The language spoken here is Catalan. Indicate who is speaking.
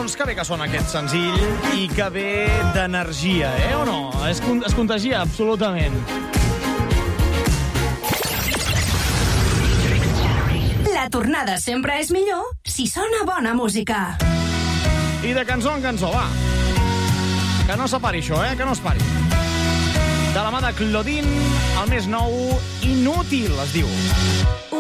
Speaker 1: Doncs que bé que sona aquest senzill i que bé d'energia, o no? Es contagia absolutament.
Speaker 2: La tornada sempre és millor si sona bona música.
Speaker 1: I de cançó en cançó, va. Que no separi això, que no es pari. De la mà de Claudine, el més nou, Inútil, es diu.